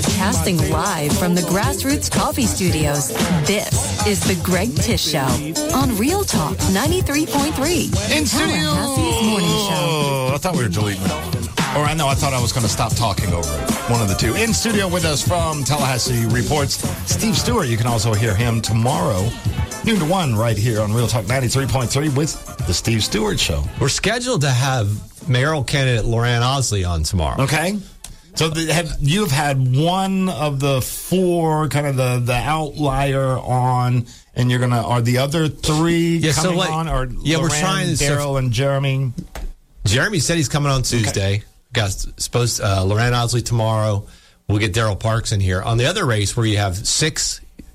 Broadcasting live from the Grassroots Coffee Studios, this is the Greg Tish Show on Real Talk 93.3. In studio. Tallahassee's morning show. I thought we were deleting it. Or I thought I was going to stop talking over it. One of the two. In studio with us from Tallahassee Reports, Steve Stewart. You can also hear him tomorrow, noon to 1, right here on Real Talk 93.3 with the Steve Stewart Show. We're scheduled to have mayoral candidate Loran Osley on tomorrow. Okay. So you've had one of the four, kind of the outlier on, and you're going to, are the other three coming on? Or we're trying to. Daryl and Jeremy? Jeremy said he's coming on Tuesday. Okay. Got Loran Osley tomorrow. We'll get Daryl Parks in here. On the other race where you have six,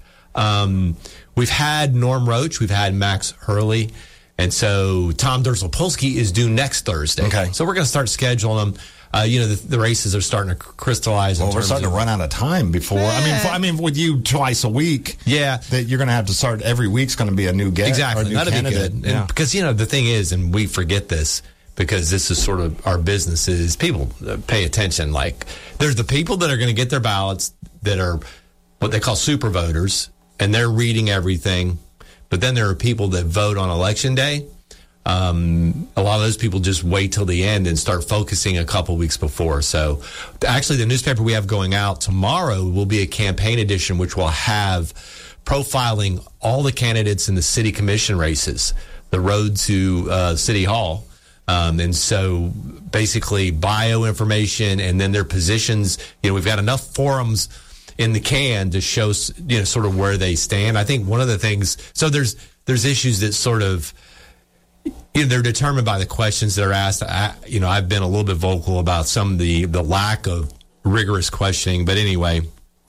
we've had Norm Roach, we've had Max Hurley, and so Tom Durzel-Polsky is due next Thursday. Okay. So we're going to start scheduling them. The races are starting to crystallize. Well, we're starting to run out of time before. I mean, with you twice a week, that you're going to have to start every week's going to be a new guest. Exactly, that'll candidate. Be good. And because the thing is, and we forget this, because this is sort of our business, is people pay attention. Like, there's the people that are going to get their ballots that are what they call super voters, and they're reading everything. But then there are people that vote on Election Day. A lot of those people just wait till the end and start focusing a couple weeks before. So actually, the newspaper we have going out tomorrow will be a campaign edition, which will have profiling all the candidates in the city commission races, the road to City Hall. And so basically bio information and then their positions. We've got enough forums in the can to show, sort of where they stand. I think one of the things, so there's issues that sort of, they're determined by the questions that are asked. I've been a little bit vocal about some of the lack of rigorous questioning, but anyway,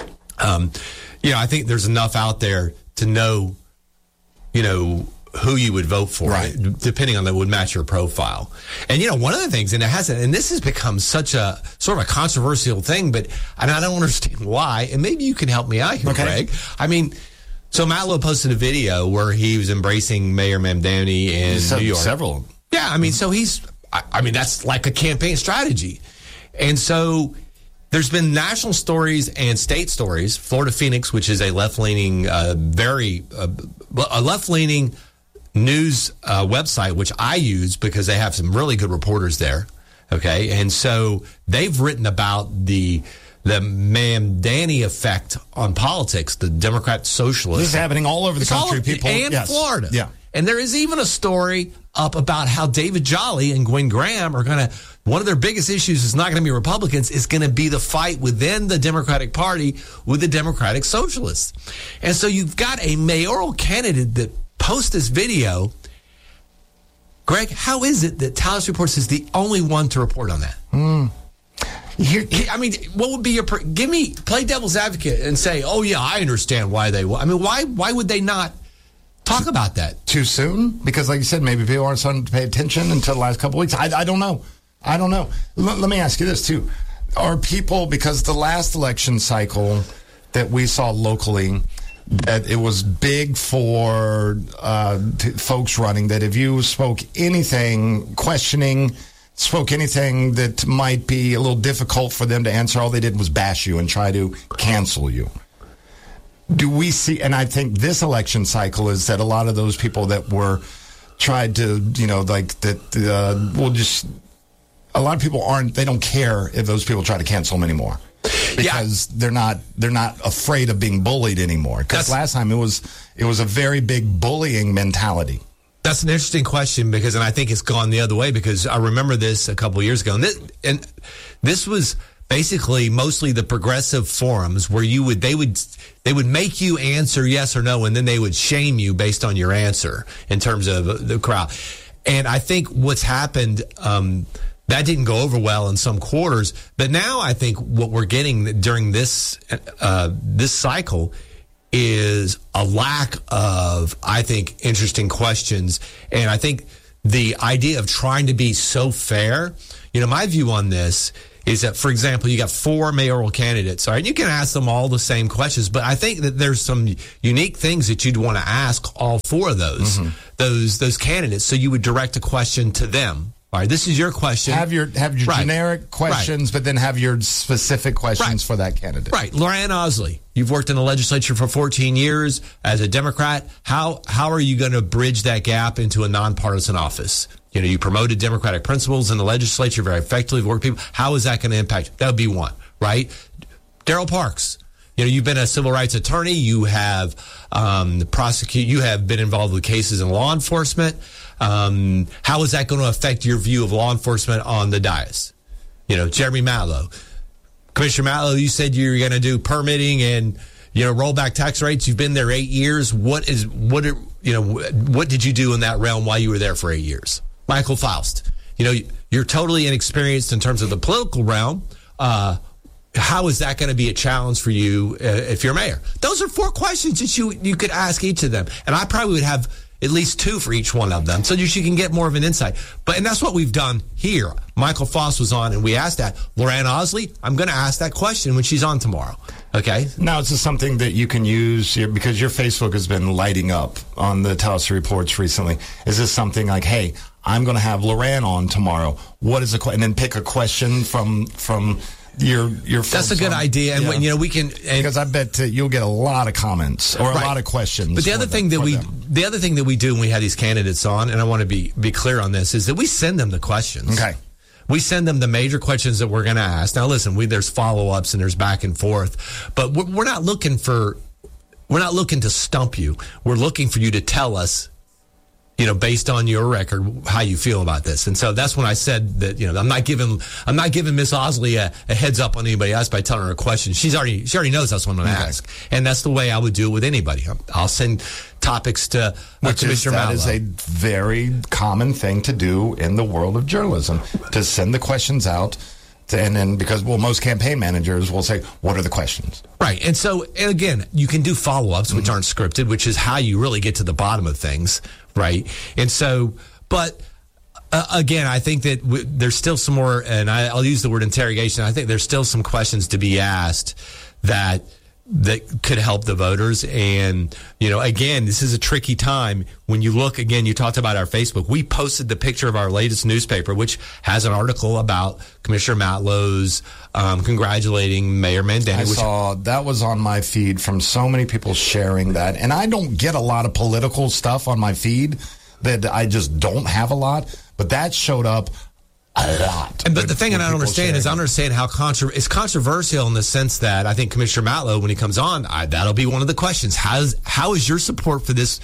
I think there's enough out there to know, who you would vote for, right, depending on that would match your profile. And, one of the things, and this has become such a sort of a controversial thing, and I don't understand why, and maybe you can help me out here, Greg. I mean, so Matt Lowe posted a video where he was embracing Mayor Mamdani in New York. Several. Yeah, so that's like a campaign strategy. And so there's been national stories and state stories. Florida Phoenix, which is a left-leaning, left-leaning news website, which I use because they have some really good reporters there. Okay, and so they've written about the Mamdani effect on politics, the Democrat socialists. This is happening all over the country, people. And Florida. Yeah. And there is even a story up about how David Jolly and Gwen Graham are going to, one of their biggest issues is not going to be Republicans, it's going to be the fight within the Democratic Party with the Democratic Socialists. And so you've got a mayoral candidate that posts this video. Greg, how is it that Tallahassee Reports is the only one to report on that? What would be your... play devil's advocate and say, oh, yeah, I understand why they... why would they not talk about that? Too soon? Because, like you said, maybe people aren't starting to pay attention until the last couple of weeks. I don't know. Let me ask you this, too. Are people... Because the last election cycle that we saw locally, that it was big for folks running, that if you spoke anything questioning... spoke anything that might be a little difficult for them to answer, all they did was bash you and try to cancel you. Do we see, and I think this election cycle is that a lot of those people that were tried to, a lot of people they don't care if those people try to cancel them anymore. Because they're not afraid of being bullied anymore. Because last time it was a very big bullying mentality. That's an interesting question and I think it's gone the other way because I remember this a couple of years ago. And this was basically mostly the progressive forums where they would make you answer yes or no, and then they would shame you based on your answer in terms of the crowd. And I think what's happened, that didn't go over well in some quarters. But now I think what we're getting during this cycle is a lack of, I think, interesting questions. And I think the idea of trying to be so fair, my view on this is that, for example, you got four mayoral candidates, all right? You can ask them all the same questions, but I think that there's some unique things that you'd want to ask all four of those candidates. So you would direct a question to them. All right, this is your question. Have your Right. generic questions, but then have your specific questions for that candidate. Right. Lorraine Osley, you've worked in the legislature for 14 years as a Democrat. How are you going to bridge that gap into a nonpartisan office? You know, you promoted Democratic principles in the legislature very effectively, work people. How is that going to impact you? That would be one, right? Daryl Parks. You know, you've been a civil rights attorney. You have you have been involved with cases in law enforcement. How is that going to affect your view of law enforcement on the dais? You know, Jeremy Matlow. Commissioner Matlow, you said you're going to do permitting and, you know, roll back tax rates. You've been there 8 years. What did you do in that realm while you were there for 8 years? Michael Faust. You know, you're totally inexperienced in terms of the political realm. How is that going to be a challenge for you if you're mayor? Those are 4 questions that you could ask each of them. And I probably would have at least 2 for each one of them so that you can get more of an insight. And that's what we've done here. Michael Faust was on and we asked that. Lorraine Osley, I'm going to ask that question when she's on tomorrow. Okay. Now, is this something that you can use because your Facebook has been lighting up on the Tell Reports recently? Is this something like, hey, I'm going to have Lorraine on tomorrow. What is and then pick a question from your that's a good idea, and when, you know, we can, because I bet you'll get a lot of comments or a lot of questions. But the other thing that we do when we have these candidates on, and I want to be clear on this, is that we send them the questions. Okay. We send them the major questions that we're going to ask. Now, listen, there's follow-ups and there's back and forth, but we're not looking to stump you. We're looking for you to tell us, you know, based on your record, how you feel about this. And so that's when I said that, you know, I'm not giving Miss Osley a heads up on anybody else by telling her a question. She already knows that's what I'm going to ask. And that's the way I would do it with anybody. I'll send topics to Commissioner Matlow. That is a very common thing to do in the world of journalism, to send the questions out. And then because most campaign managers will say, what are the questions? Right. And so, and again, you can do follow-ups, which aren't scripted, which is how you really get to the bottom of things. Right. And so, but again, I think that there's still some more, and I'll use the word interrogation. I think there's still some questions to be asked that could help the voters. And, you know, again, this is a tricky time. When you look, again, you talked about our Facebook. We posted the picture of our latest newspaper, which has an article about Commissioner Matlow's congratulating Mayor Mandani. I saw that was on my feed from so many people sharing that. And I don't get a lot of political stuff on my feed, that I just don't have a lot. But that showed up a lot. But the thing that I don't understand is I understand how it's controversial in the sense that I think Commissioner Matlow, when he comes on, that'll be one of the questions. How is your support for this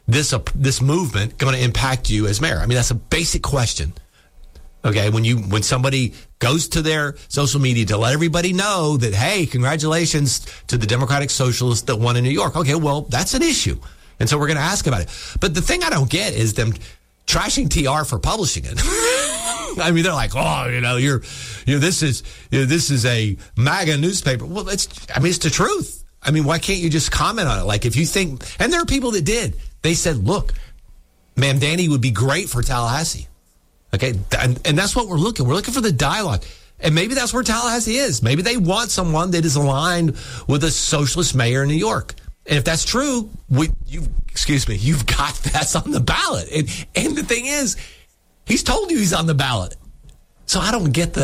movement going to impact you as mayor? I mean, that's a basic question. Okay, when somebody goes to their social media to let everybody know that, hey, congratulations to the Democratic Socialists that won in New York. Okay, well, that's an issue. And so we're going to ask about it. But the thing I don't get is them trashing TR for publishing it. I mean, they're like, oh, this is a MAGA newspaper. Well, it's the truth. I mean, why can't you just comment on it? Like, if you think, and there are people that did. They said, look, Mamdani would be great for Tallahassee. Okay, and that's what we're looking. We're looking for the dialogue. And maybe that's where Tallahassee is. Maybe they want someone that is aligned with a socialist mayor in New York. And if that's true, you've got that's on the ballot. And the thing is, he's told you he's on the ballot. So I don't get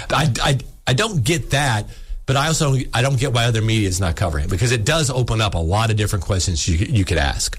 I don't get that, but I don't get why other media is not covering it, because it does open up a lot of different questions you could ask.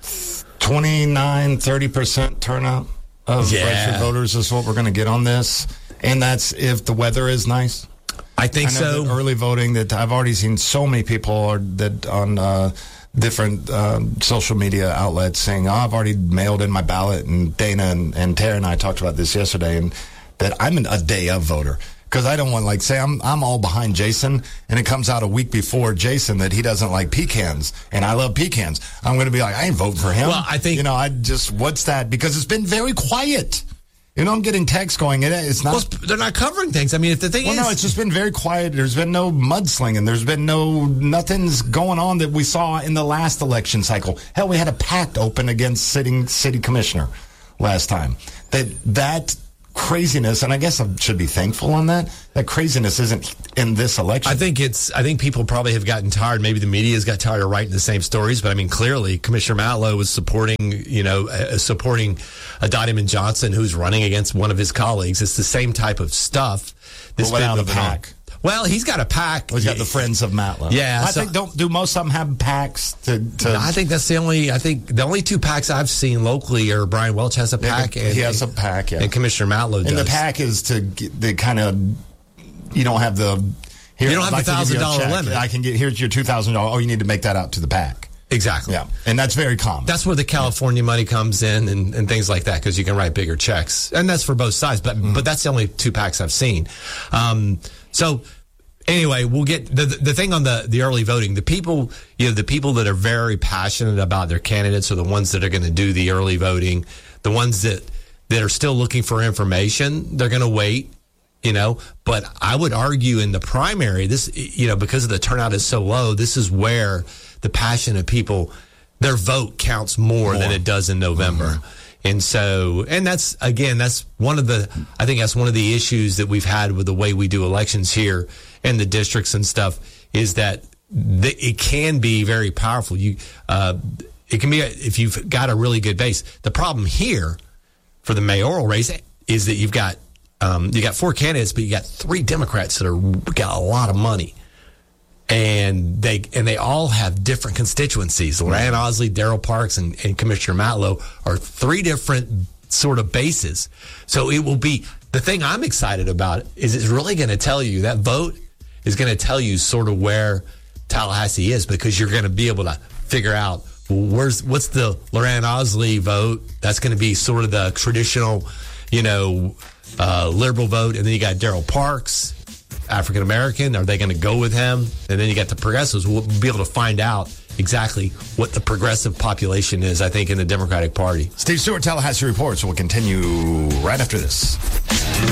29-30% turnout of registered voters is what we're going to get on this. And that's if the weather is nice. I think so. Early voting, that I've already seen so many people on different social media outlets saying, I've already mailed in my ballot. And Dana and Tara and I talked about this yesterday, and that I'm a day of voter. Because I don't want say I'm all behind Jason, and it comes out a week before Jason that he doesn't like pecans, and I love pecans. I'm going to be like, I ain't voting for him. Well, I think, what's that? Because it's been very quiet. I'm getting texts going, it's not. Well, they're not covering things. I mean, if the thing is. No, it's just been very quiet. There's been no mudslinging. There's been nothing's going on that we saw in the last election cycle. Hell, we had a pact open against city commissioner last time. That craziness, and I guess I should be thankful on that craziness isn't in this election. I think people probably have gotten tired. Maybe the media's got tired of writing the same stories, but I mean, clearly Commissioner Matlow was supporting Donovan Johnson, who's running against one of his colleagues. It's the same type of stuff. Without a pack. Well, he's got a pack. He's got the Friends of Matlow. Yeah, I think do most of them have packs to I think that's the only. I think the only two packs I've seen locally are Brian Welch has a pack. He has a pack, yeah. And Commissioner Matlow does. And the pack is to get the kind of, you don't have the. Here, you don't have the $1,000 limit. I can get, here's your $2,000. Oh, you need to make that out to the pack. Exactly. Yeah, and that's very common. That's where the California money comes in and things like that, because you can write bigger checks, and that's for both sides. But that's the only two packs I've seen. So anyway, we'll get the thing on the early voting. The people that are very passionate about their candidates are the ones that are going to do the early voting. The ones that are still looking for information, they're going to wait. But I would argue in the primary, this, because the turnout is so low, this is where the passionate people, their vote counts more than it does in November. And so, and that's one of the issues that we've had with the way we do elections here in the districts and stuff, is that it can be very powerful. It can be, if you've got a really good base. The problem here for the mayoral race is that you got 4 candidates, but you got 3 Democrats that got a lot of money. And they all have different constituencies. Loran Osley, Darrell Parks, and Commissioner Matlow are 3 different sort of bases. So it will be, the thing I'm excited about is it's really going to tell you, that vote is going to tell you sort of where Tallahassee is, because you're going to be able to figure out, what's the Loran Osley vote. That's going to be sort of the traditional, liberal vote. And then you got Darrell Parks, African American. Are they going to go with him? And then you got the progressives. We'll be able to find out exactly what the progressive population is, I think, in the Democratic Party. Steve Stewart, Tallahassee Reports, will continue right after this.